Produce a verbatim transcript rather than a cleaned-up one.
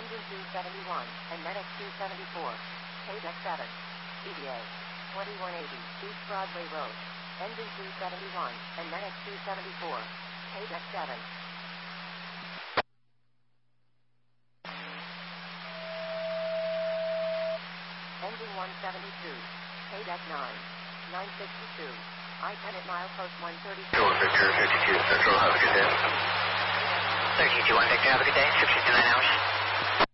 Engine two seventy-one, and medic two seventy-four. Paydeck seven. E D A. twenty-one eighty, East Broadway Road. Engine two seventy-one, and medic two seventy-four. Paydeck seven. Engine one seventy-two. Paydeck nine. nine sixty-two. I ten at milepost one thirty-two. Victor fifty-two Central, have a good day. thirty-two one Victor, have a good day. six fifty-nine hours.